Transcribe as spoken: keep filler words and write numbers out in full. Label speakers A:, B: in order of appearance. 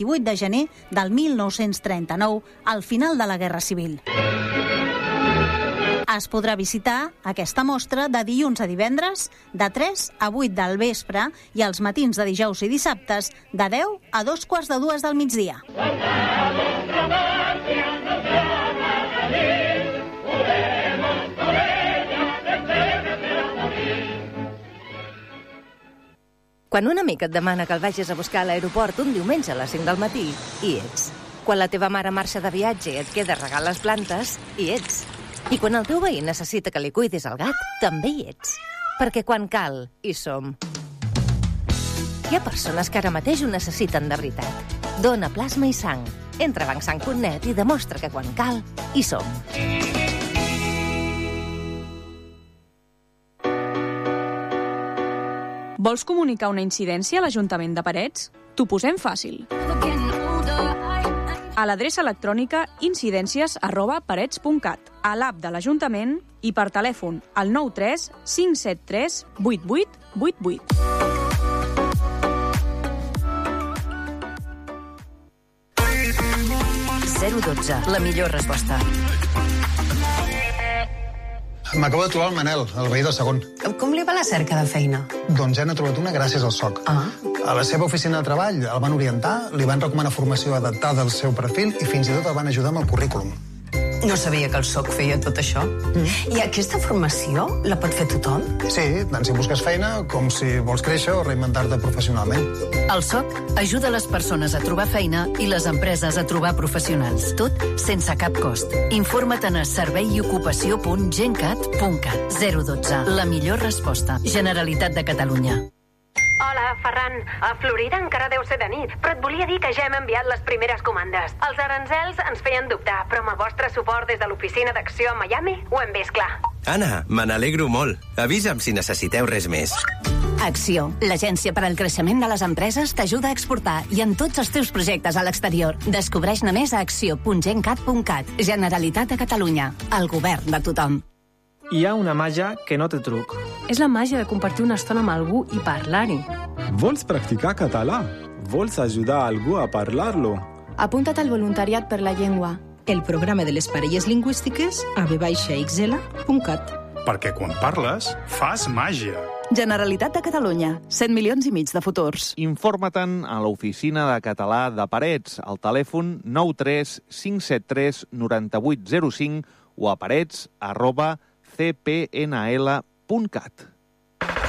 A: divuit de gener del mil nou-cents trenta-nou, al final de la Guerra Civil. Es podrà visitar aquesta mostra de dilluns a divendres, de tres a vuit del vespre, i els matins de dijous i dissabtes, de deu a dos quarts de dues del migdia.
B: Quan un amic et demana que el vagis a buscar a l'aeroport un diumenge a les cinc del matí, hi ets. Quan la teva mare marxa de viatge i et queda regar les plantes, hi ets. I quan el teu veí necessita que li cuidis el gat, també hi ets. Perquè quan cal, hi som. Hi ha persones que ara mateix ho necessiten de veritat. Dona plasma i sang. Entra a bancsang punt net i demostra que quan cal, hi som.
C: Vols comunicar una incidència a l'Ajuntament de Parets? T'ho posem fàcil. A l'adreça electrònica incidències arroba parets punt cat, a l'app de l'Ajuntament i per telèfon al nou tres cinc set tres vuit vuit vuit vuit.
B: zero dotze, la millor resposta.
D: M'acabo de trobar el Manel, el veí del segon.
E: Com li va la cerca de feina?
D: Doncs ja n'he trobat una gràcies al S O C.
E: Ah.
D: A la seva oficina de treball el van orientar, li van recomanar formació adaptada al seu perfil i fins i tot el van ajudar amb el currículum.
E: No sabia que el S O C feia tot això. Mm. I aquesta formació la pot fer tothom?
D: Sí, tant si busques feina com si vols créixer o reinventar-te professionalment.
F: El S O C ajuda les persones a trobar feina i les empreses a trobar professionals. Tot sense cap cost. Informa't a servei i ocupació punt gencat punt cat. zero dotze. La millor resposta. Generalitat de Catalunya.
G: Hola, Ferran. A Florida encara deu ser de nit, però et volia dir que ja hem enviat les primeres comandes. Els aranzels ens feien dubtar, però amb el vostre suport des de l'oficina d'acció a Miami ho hem vist clar.
H: Anna, me n'alegro molt. Avisa'm si necessiteu res més.
F: Acció, l'agència per al creixement de les empreses, t'ajuda a exportar i en tots els teus projectes a l'exterior. Descobreix-ne més a acció punt gencat punt cat. Generalitat de Catalunya. El govern de tothom.
I: Hi ha una màgia que no té truc.
J: És la màgia de compartir una estona amb algú i parlar-hi.
K: Vols practicar català? Vols ajudar algú a parlar-lo?
J: Apunta't al voluntariat per la llengua.
L: El programa de les parelles lingüístiques a v baixa x l punt cat.
M: Perquè quan parles, fas màgia.
N: Generalitat de Catalunya. set milions i mig de futurs.
O: Informa-te'n a l'oficina de català de Parets, al telèfon nou tres cinc set tres nou vuit zero cinc o a parets arroba c p n l punt cat.